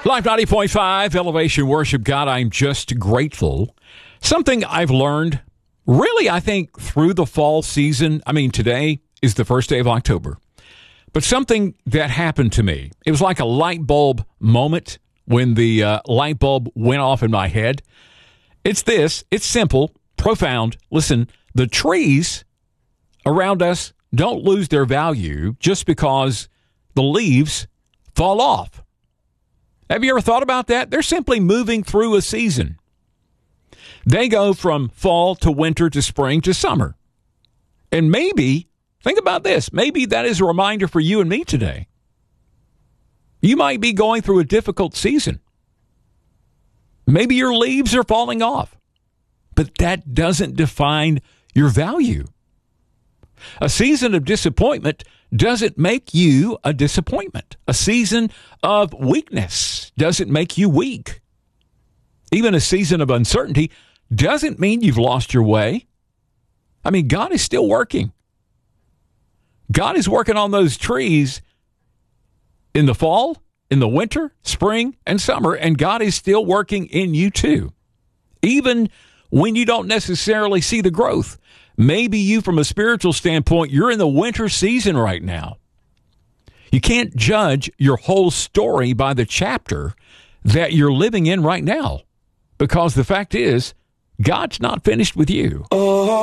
Live 90.5, Elevation Worship. God, I'm just grateful. Something I've learned, really, I think, through the fall season. I mean, today is the first day of October. But something that happened to me, it was like a light bulb moment when the light bulb went off in my head. It's this. It's simple, profound. Listen, the trees around us don't lose their value just because the leaves fall off. Have you ever thought about that? They're simply moving through a season. They go from fall to winter to spring to summer. And maybe, think about this, maybe that is a reminder for you and me today. You might be going through a difficult season. Maybe your leaves are falling off, but that doesn't define your value. A season of disappointment doesn't make you a disappointment. A season of weakness doesn't make you weak. Even a season of uncertainty doesn't mean you've lost your way. I mean, God is still working. God is working on those trees in the fall, in the winter, spring, and summer, and God is still working in you too. Even when you don't necessarily see the growth. Maybe you, from a spiritual standpoint, you're in the winter season right now. You can't judge your whole story by the chapter that you're living in right now, because the fact is, God's not finished with you.